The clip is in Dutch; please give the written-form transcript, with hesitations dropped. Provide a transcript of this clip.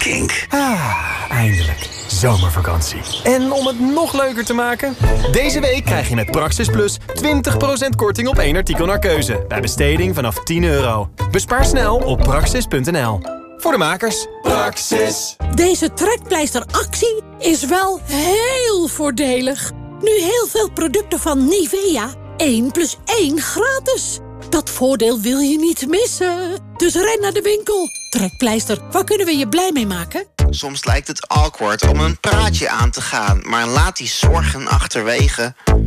Kink. Eindelijk. Zomervakantie. En om het nog leuker te maken... deze week krijg je met Praxis Plus 20% korting op 1 artikel naar keuze. Bij besteding vanaf €10. Bespaar snel op praxis.nl. Voor de makers. Praxis. Deze trekpleisteractie is wel heel voordelig. Nu heel veel producten van Nivea. 1 plus 1 gratis. Dat voordeel wil je niet missen. Dus ren naar de winkel. Trekpleister, waar kunnen we je blij mee maken? Soms lijkt het awkward om een praatje aan te gaan, maar laat die zorgen achterwege.